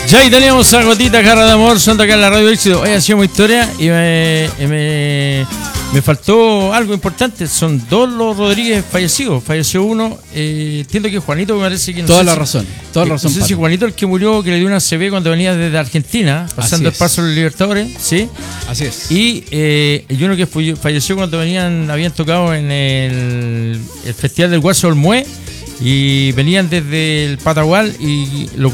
Ya ahí teníamos a Gotita Jarra de Amor, son acá en la Radio Éxito. Hoy hacíamos historia y me faltó algo importante. Son dos los Rodríguez fallecidos. Falleció uno, entiendo que Juanito, me parece que no toda sé la si, razón, toda la razón. No sé si Juanito el que murió, que le dio una CB cuando venía desde Argentina, pasando el paso de los Libertadores, ¿sí? Así es. Y uno que falleció cuando habían tocado en el Festival del Guaso Olmué y venían desde el Patagual y lo